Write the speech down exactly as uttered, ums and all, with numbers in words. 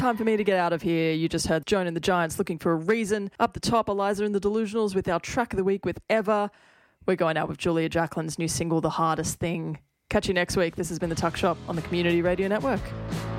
time for me to get out of here. You just heard Joan and the Giants, Looking for a Reason. Up the top, Eliza and the Delusionals with our track of the week with Ever. We're going out with Julia Jacqueline's new single, The Hardest Thing. Catch you next week. This has been The Tuck Shop on the Community Radio Network.